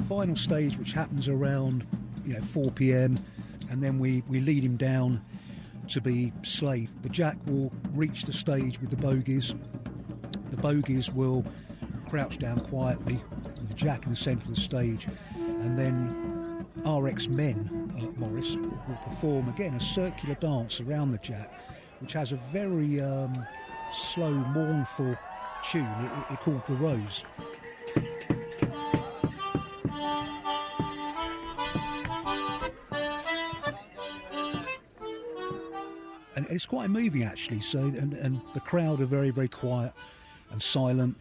final stage, which happens around 4 p.m, and then we lead him down to be slain. The jack will reach the stage with the bogies. The bogies will crouch down quietly with the jack in the centre of the stage, and then our ex-men at Morris will perform again a circular dance around the jack, which has a very slow, mournful tune called The Rose. And it's quite moving, actually. So, and the crowd are very, very quiet and silent.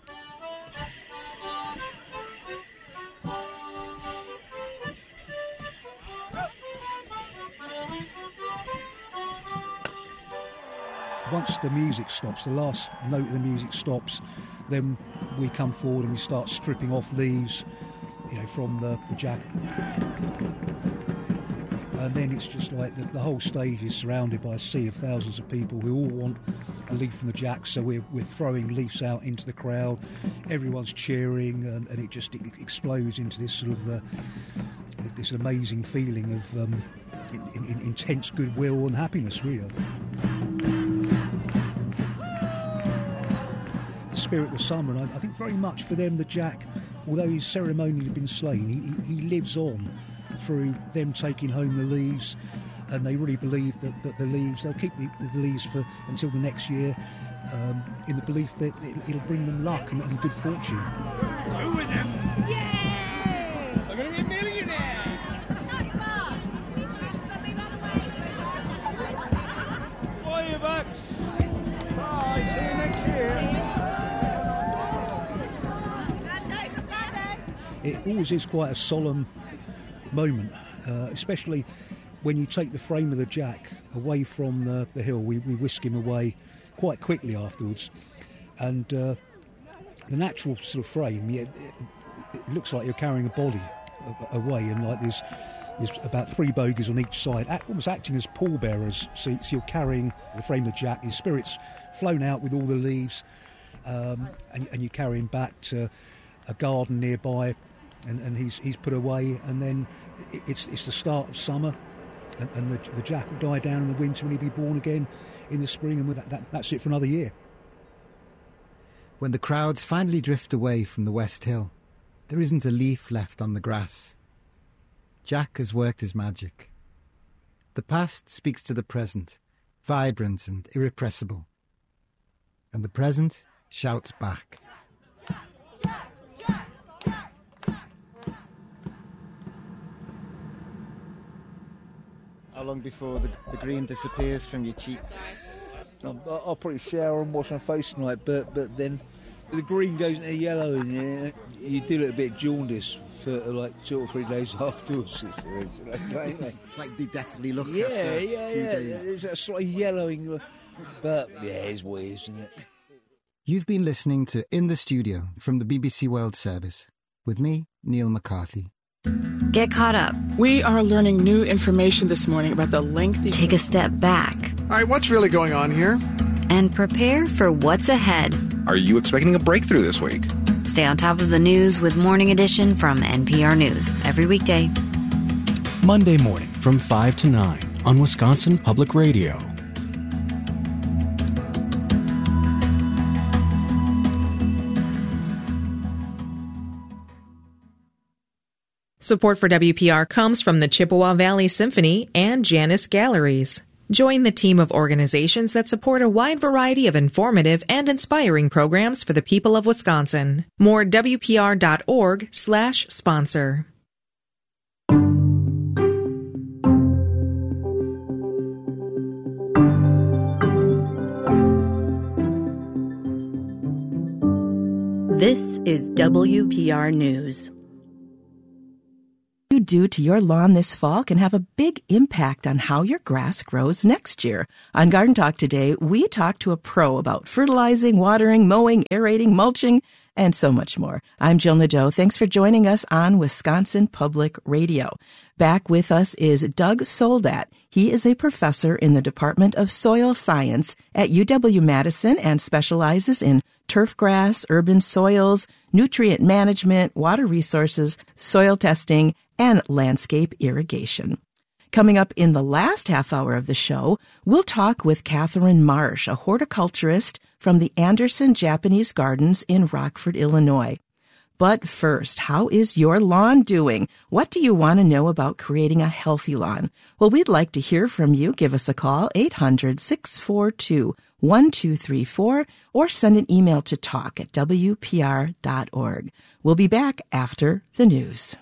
Once the music stops, the last note of the music stops, then we come forward and we start stripping off leaves, from the jack. And then it's just like the whole stage is surrounded by a sea of thousands of people who all want a leaf from the jack. So we're throwing leaves out into the crowd. Everyone's cheering, and it just explodes into this sort of this amazing feeling of intense goodwill and happiness, really. The spirit of the summer, and I think very much for them, the jack, although he's ceremonially been slain, he lives on through them taking home the leaves, and they really believe that the leaves, they'll keep the leaves for until the next year, in the belief that it'll bring them luck and good fortune. Through with them! Yay! I'm going to be a millionaire! Bye, you bucks! Bye, see you next year! It always is quite a solemn moment, especially when you take the frame of the jack away from the hill. We whisk him away quite quickly afterwards, and the natural sort of frame, it looks like you're carrying a body away, and like there's about 3 bogies on each side, almost acting as pallbearers. So you're carrying the frame of the jack, his spirit's flown out with all the leaves, and you carry him back to a garden nearby, and he's put away, and then it's the start of summer, and the jack will die down in the winter, and he'll be born again in the spring, and that's it for another year. When the crowds finally drift away from the West Hill, there isn't a leaf left on the grass. Jack has worked his magic. The past speaks to the present, vibrant and irrepressible. And the present shouts back. How long before the green disappears from your cheeks? I'll probably shower and wash my face tonight, but then the green goes into yellow, and you do look a bit jaundice for like 2 or 3 days afterwards. It's like the deathly look after a few days. It's a slightly yellowing, but it's what it is, isn't it? You've been listening to In the Studio from the BBC World Service with me, Neil McCarthy. Get caught up. We are learning new information this morning about the lengthy... Take a step back. All right, what's really going on here? And prepare for what's ahead. Are you expecting a breakthrough this week? Stay on top of the news with Morning Edition from NPR News every weekday. Monday morning from 5 to 9 on Wisconsin Public Radio. Support for WPR comes from the Chippewa Valley Symphony and Janus Galleries. Join the team of organizations that support a wide variety of informative and inspiring programs for the people of Wisconsin. More WPR.org/sponsor. This is WPR News. You do to your lawn this fall can have a big impact on how your grass grows next year. On Garden Talk today, we talk to a pro about fertilizing, watering, mowing, aerating, mulching, and so much more. I'm Jill Nadeau. Thanks for joining us on Wisconsin Public Radio. Back with us is Doug Soldat. He is a professor in the Department of Soil Science at UW-Madison and specializes in turfgrass, urban soils, nutrient management, water resources, soil testing, and landscape irrigation. Coming up in the last half hour of the show, we'll talk with Catherine Marsh, a horticulturist from the Anderson Japanese Gardens in Rockford, Illinois. But first, how is your lawn doing? What do you want to know about creating a healthy lawn? Well, we'd like to hear from you. Give us a call, 800-642-1234, or send an email to talk@wpr.org. We'll be back after the news.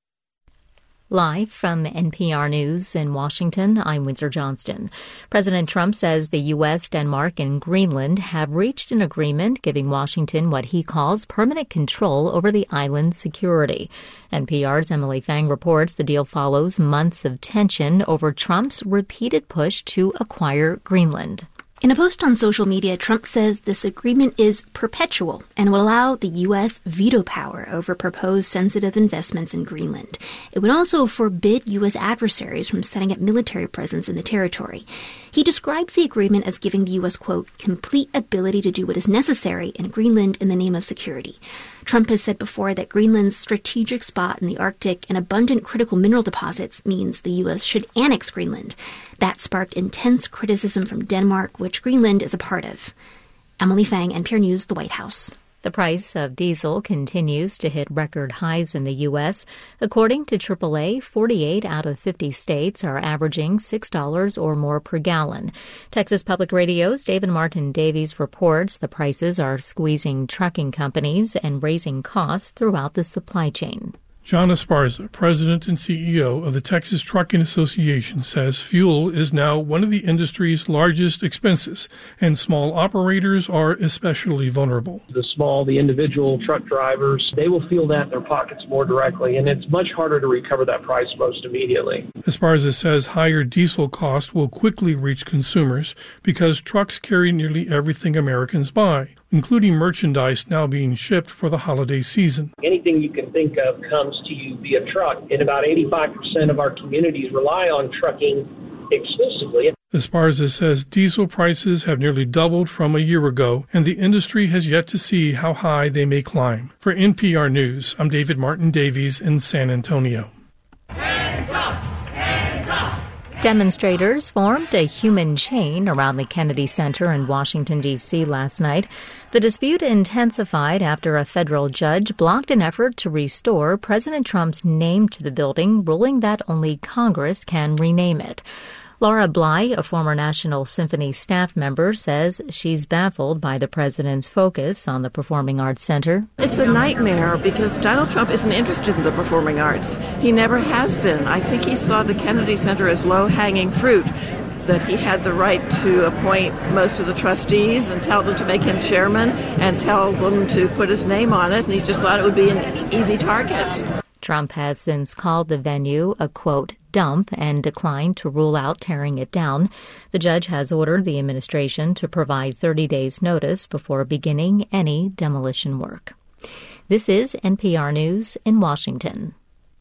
Live from NPR News in Washington, I'm Windsor Johnston. President Trump says the U.S., Denmark, and Greenland have reached an agreement giving Washington what he calls permanent control over the island's security. NPR's Emily Fang reports the deal follows months of tension over Trump's repeated push to acquire Greenland. In a post on social media, Trump says this agreement is perpetual and will allow the U.S. veto power over proposed sensitive investments in Greenland. It would also forbid U.S. adversaries from setting up military presence in the territory. He describes the agreement as giving the U.S., quote, complete ability to do what is necessary in Greenland in the name of security. Trump has said before that Greenland's strategic spot in the Arctic and abundant critical mineral deposits means the U.S. should annex Greenland. That sparked intense criticism from Denmark, which Greenland is a part of. Emily Fang, NPR News, the White House. The price of diesel continues to hit record highs in the U.S. According to AAA, 48 out of 50 states are averaging $6 or more per gallon. Texas Public Radio's David Martin Davies reports the prices are squeezing trucking companies and raising costs throughout the supply chain. John Esparza, president and CEO of the Texas Trucking Association, says fuel is now one of the industry's largest expenses, and small operators are especially vulnerable. The individual truck drivers, they will feel that in their pockets more directly, and it's much harder to recover that price most immediately. Esparza says higher diesel costs will quickly reach consumers because trucks carry nearly everything Americans buy, including merchandise now being shipped for the holiday season. Anything you can think of comes to you via truck, and about 85% of our communities rely on trucking exclusively. Esparza says diesel prices have nearly doubled from a year ago, and the industry has yet to see how high they may climb. For NPR News, I'm David Martin Davies in San Antonio. Hands up! Hands up! Demonstrators formed a human chain around the Kennedy Center in Washington, D.C. last night. The dispute intensified after a federal judge blocked an effort to restore President Trump's name to the building, ruling that only Congress can rename it. Laura Bly, a former National Symphony staff member, says she's baffled by the president's focus on the Performing Arts Center. It's a nightmare because Donald Trump isn't interested in the performing arts. He never has been. I think he saw the Kennedy Center as low-hanging fruit, that he had the right to appoint most of the trustees and tell them to make him chairman and tell them to put his name on it, and he just thought it would be an easy target. Trump has since called the venue a, quote, dump and declined to rule out tearing it down. The judge has ordered the administration to provide 30 days' notice before beginning any demolition work. This is NPR News in Washington.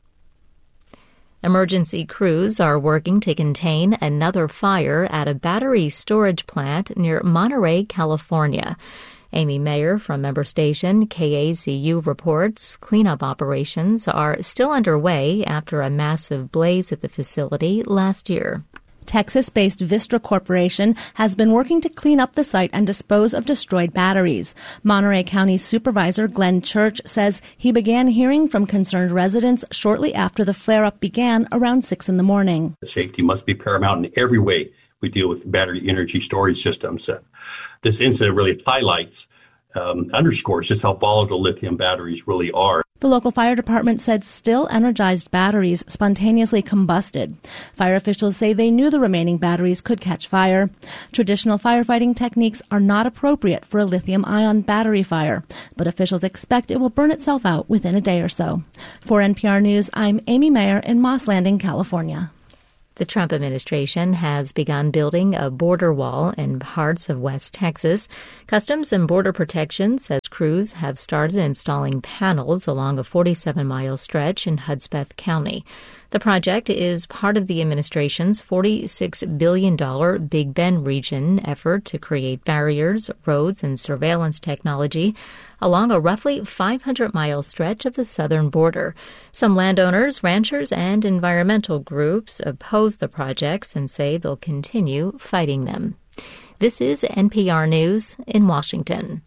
Emergency crews are working to contain another fire at a battery storage plant near Monterey, California. Amy Mayer from member station KAZU reports cleanup operations are still underway after a massive blaze at the facility last year. Texas-based Vistra Corporation has been working to clean up the site and dispose of destroyed batteries. Monterey County Supervisor Glenn Church says he began hearing from concerned residents shortly after the flare-up began around 6 a.m. Safety must be paramount in every way we deal with battery energy storage systems. This incident really highlights, underscores just how volatile lithium batteries really are. The local fire department said still energized batteries spontaneously combusted. Fire officials say they knew the remaining batteries could catch fire. Traditional firefighting techniques are not appropriate for a lithium-ion battery fire, but officials expect it will burn itself out within a day or so. For NPR News, I'm Amy Mayer in Moss Landing, California. The Trump administration has begun building a border wall in parts of West Texas. Customs and Border Protection says crews have started installing panels along a 47-mile stretch in Hudspeth County. The project is part of the administration's $46 billion Big Bend region effort to create barriers, roads, and surveillance technology along a roughly 500-mile stretch of the southern border. Some landowners, ranchers, and environmental groups oppose the projects and say they'll continue fighting them. This is NPR News in Washington.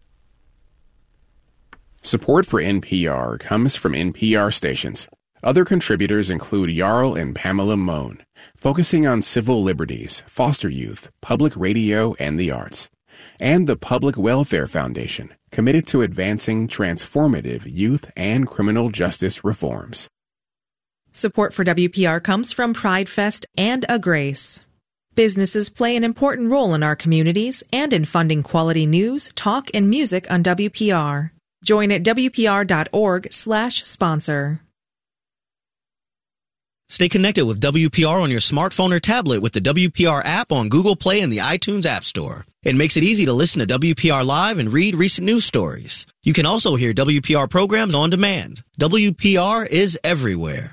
Support for NPR comes from NPR stations. Other contributors include Jarl and Pamela Mohn, focusing on civil liberties, foster youth, public radio, and the arts. And the Public Welfare Foundation, committed to advancing transformative youth and criminal justice reforms. Support for WPR comes from Pride Fest and A Grace. Businesses play an important role in our communities and in funding quality news, talk, and music on WPR. Join at WPR.org/sponsor. Stay connected with WPR on your smartphone or tablet with the WPR app on Google Play and the iTunes App Store. It makes it easy to listen to WPR Live and read recent news stories. You can also hear WPR programs on demand. WPR is everywhere.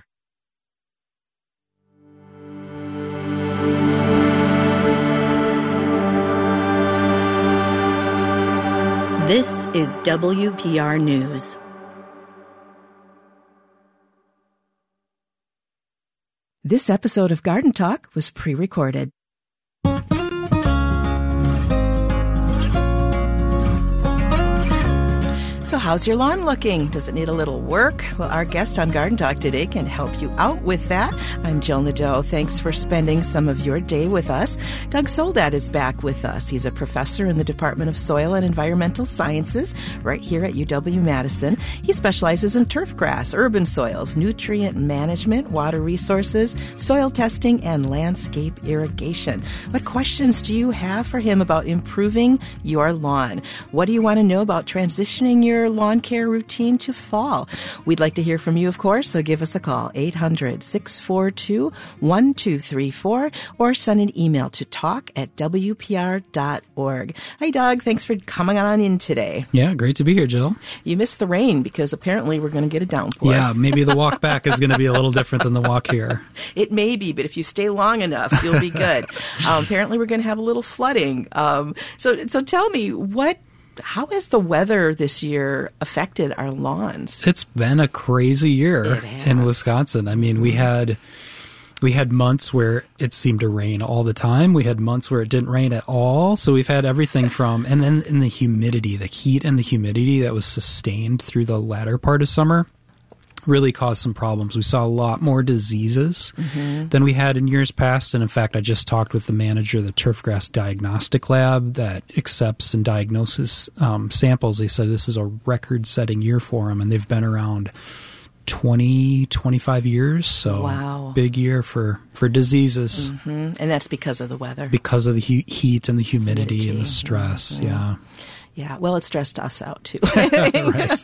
This is WPR News. This episode of Garden Talk was pre-recorded. So how's your lawn looking? Does it need a little work? Well, our guest on Garden Talk today can help you out with that. I'm Jill Nadeau. Thanks for spending some of your day with us. Doug Soldat is back with us. He's a professor in the Department of Soil and Environmental Sciences right here at UW-Madison. He specializes in turf grass, urban soils, nutrient management, water resources, soil testing, and landscape irrigation. What questions do you have for him about improving your lawn? What do you want to know about transitioning your lawn care routine to fall? We'd like to hear from you, of course, so give us a call, 800-642-1234, or send an email to talk@wpr.org. Hi, Doug. Thanks for coming on in today. Yeah, great to be here, Jill. You missed the rain because apparently we're going to get a downpour. Yeah, maybe the walk back is going to be a little different than the walk here. It may be, but if you stay long enough, you'll be good. Apparently we're going to have a little flooding. So tell me, how has the weather this year affected our lawns? It's been a crazy year in Wisconsin. I mean, we had months where it seemed to rain all the time. We had months where it didn't rain at all. So we've had everything from, and then in the humidity, the heat and the humidity that was sustained through the latter part of summer really caused some problems. We saw a lot more diseases than we had in years past. And in fact, I just talked with the manager of the Turfgrass Diagnostic Lab that accepts and diagnoses samples. They said this is a record-setting year for them, and they've been around 25 years. So wow. Big year for diseases. And that's because of the weather. Because of the heat and the humidity and the stress, yeah. Yeah, well, it stressed us out too. Right.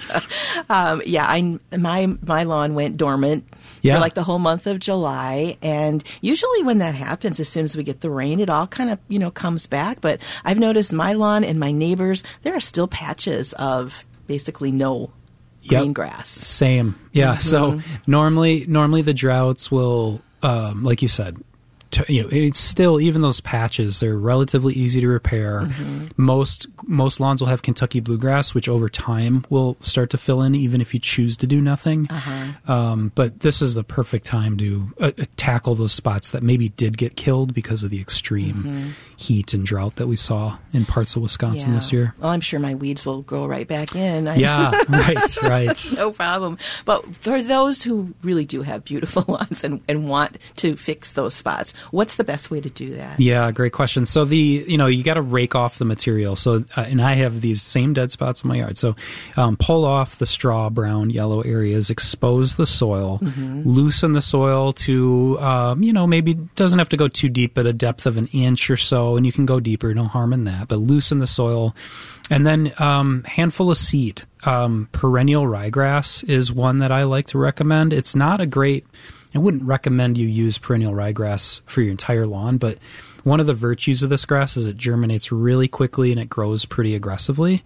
My lawn went dormant for like the whole month of July, and usually when that happens, as soon as we get the rain, it all kind of comes back. But I've noticed my lawn and my neighbors, there are still patches of basically no green grass. Same, yeah. So normally the droughts will, like you said. It's still, even those patches, they're relatively easy to repair. Most lawns will have Kentucky bluegrass, which over time will start to fill in even if you choose to do nothing. But this is the perfect time to tackle those spots that maybe did get killed because of the extreme heat and drought that we saw in parts of Wisconsin this year. Well, I'm sure my weeds will grow right back in. Right. No problem. But for those who really do have beautiful lawns and want to fix those spots, what's the best way to do that? Yeah, great question. So you got to rake off the material. So, and I have these same dead spots in my yard. So, pull off the straw, brown, yellow areas, expose the soil, loosen the soil to, maybe doesn't have to go too deep, but a depth of an inch or so, and you can go deeper, no harm in that. But loosen the soil, and then handful of seed. Perennial ryegrass is one that I like to recommend. It's not a great. I wouldn't recommend you use perennial ryegrass for your entire lawn, but one of the virtues of this grass is it germinates really quickly and it grows pretty aggressively.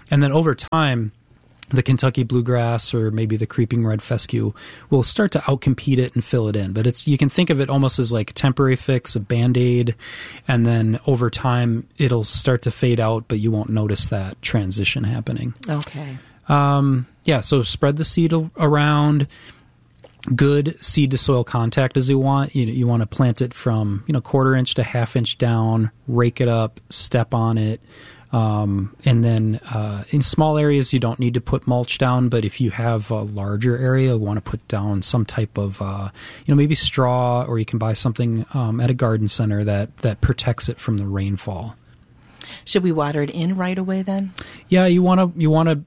And then over time, the Kentucky bluegrass or maybe the creeping red fescue will start to outcompete it and fill it in. But you can think of it almost as like a temporary fix, a Band-Aid, and then over time it'll start to fade out, but you won't notice that transition happening. Okay. So spread the seed around. Good seed to soil contact as you want. You want to plant it from 1/4 inch to 1/2 inch down, rake it up, step on it. And then in small areas, you don't need to put mulch down, but if you have a larger area, you want to put down some type of, maybe straw, or you can buy something at a garden center that protects it from the rainfall. Should we water it in right away then? Yeah, you want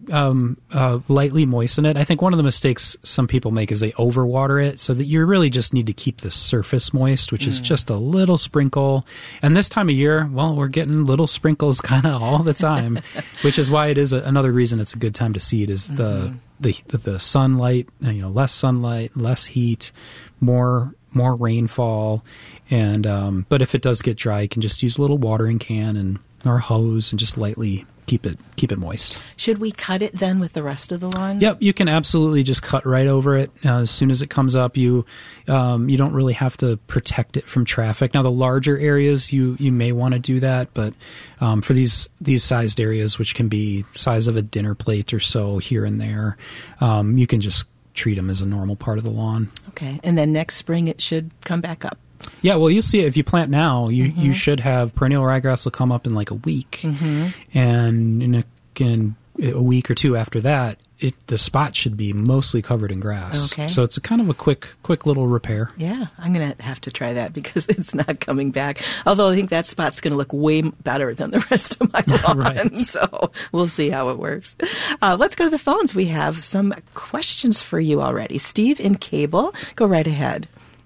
to lightly moisten it. I think one of the mistakes some people make is they overwater it, so that you really just need to keep the surface moist, which is just a little sprinkle. And this time of year, well, we're getting little sprinkles kind of all the time, which is why it is another reason it's a good time to seed is the sunlight, less sunlight, less heat, more rainfall, and but if it does get dry, you can just use a little watering can or hose and just lightly keep it moist. Should we cut it then with the rest of the lawn? Yep, you can absolutely just cut right over it as soon as it comes up. You don't really have to protect it from traffic. Now, the larger areas you may want to do that, but for these sized areas, which can be size of a dinner plate or so here and there, you can just treat them as a normal part of the lawn. Okay, and then next spring it should come back up. Yeah, well, you'll see it. If you plant now, you should have perennial ryegrass will come up in like a week. And in a week or two after that, the spot should be mostly covered in grass. Okay. So it's a kind of a quick little repair. Yeah, I'm going to have to try that because it's not coming back. Although I think that spot's going to look way better than the rest of my lawn. Right. So we'll see how it works. Let's go to the phones. We have some questions for you already. Steve in Cable, go right ahead.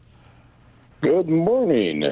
Good morning.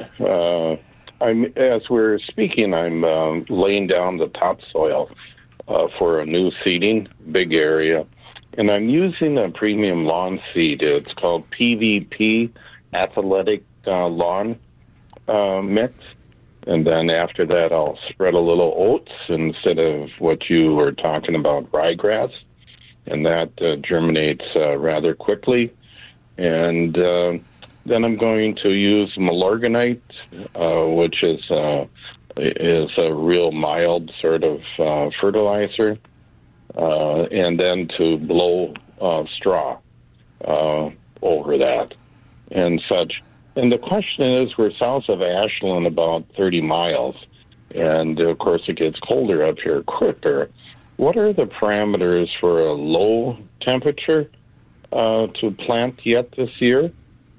As we're speaking, I'm laying down the topsoil for a new seeding, big area, and I'm using a premium lawn seed. It's called PVP Athletic Lawn Mix, and then after that, I'll spread a little oats instead of what you were talking about, ryegrass, and that germinates rather quickly, and then I'm going to use Milorganite, which is a real mild sort of fertilizer, and then to blow straw over that and such. And the question is, we're south of Ashland about 30 miles, and of course it gets colder up here quicker. What are the parameters for a low temperature to plant yet this year?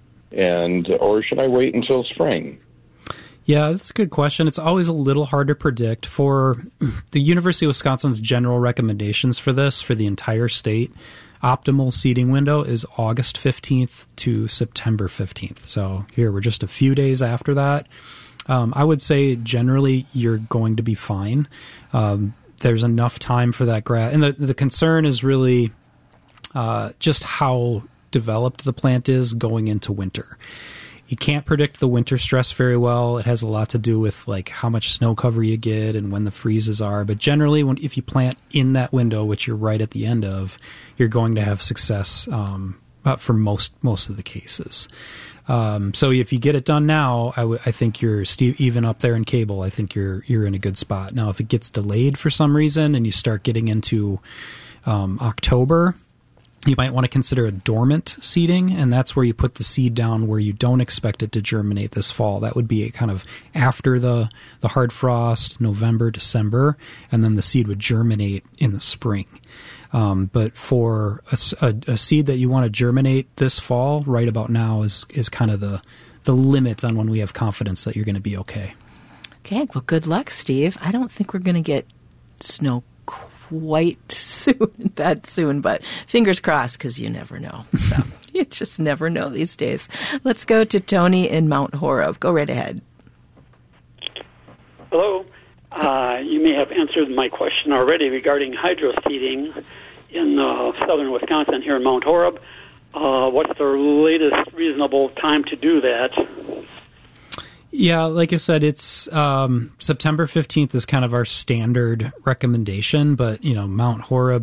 Or should I wait until spring? Yeah, that's a good question. It's always a little hard to predict. For the University of Wisconsin's general recommendations for this, for the entire state, optimal seeding window is August 15th to September 15th. So here, we're just a few days after that. I would say generally you're going to be fine. There's enough time for that grass. And the concern is really just how developed the plant is going into winter. You can't predict the winter stress very well. It has a lot to do with like how much snow cover you get and when the freezes are. But generally, if you plant in that window, which you're right at the end of, you're going to have success for most of the cases. So if you get it done now, I think you're even up there in Cable. I think you're in a good spot. Now, if it gets delayed for some reason and you start getting into October, you might want to consider a dormant seeding, and that's where you put the seed down where you don't expect it to germinate this fall. That would be kind of after the hard frost, November, December, and then the seed would germinate in the spring. But for a seed that you want to germinate this fall, right about now is kind of the limit on when we have confidence that you're going to be okay. Okay, well, good luck, Steve. I don't think we're going to get snow quite that soon, but fingers crossed, because you never know. So you just never know these days. Let's go to Tony in Mount Horeb. Go right ahead. Hello. You may have answered my question already regarding hydro seeding in southern Wisconsin here in Mount Horeb. What's the latest reasonable time to do that? Yeah, like I said, it's September 15th is kind of our standard recommendation, but Mount Horeb